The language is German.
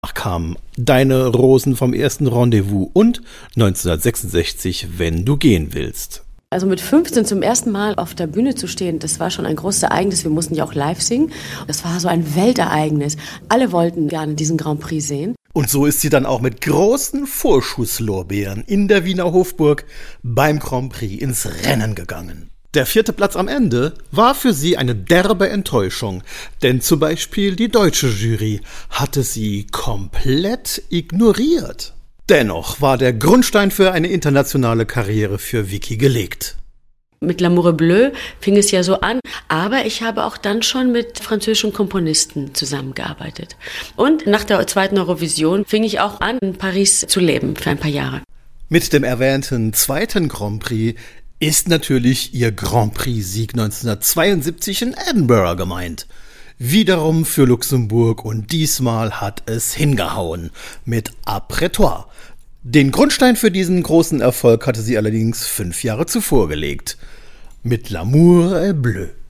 Kamen Deine Rosen vom ersten Rendezvous und 1966 Wenn du gehen willst. Also mit 15 zum ersten Mal auf der Bühne zu stehen, das war schon ein großes Ereignis. Wir mussten ja auch live singen. Das war so ein Weltereignis. Alle wollten gerne diesen Grand Prix sehen. Und so ist sie dann auch mit großen Vorschusslorbeeren in der Wiener Hofburg beim Grand Prix ins Rennen gegangen. Der 4. Platz am Ende war für sie eine derbe Enttäuschung, denn zum Beispiel die deutsche Jury hatte sie komplett ignoriert. Dennoch war der Grundstein für eine internationale Karriere für Vicky gelegt. Mit L'amour est bleu fing es ja so an, aber ich habe auch dann schon mit französischen Komponisten zusammengearbeitet. Und nach der zweiten Eurovision fing ich auch an, in Paris zu leben für ein paar Jahre. Mit dem erwähnten zweiten Grand Prix ist natürlich ihr Grand Prix-Sieg 1972 in Edinburgh gemeint. Wiederum für Luxemburg und diesmal hat es hingehauen mit Après toi. Den Grundstein für diesen großen Erfolg hatte sie allerdings 5 Jahre zuvor gelegt. Mit L'amour est bleu.